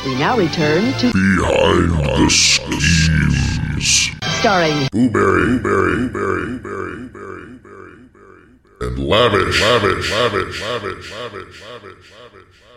We now return to Behind the Schemes. starring Blueberry, and Lavish.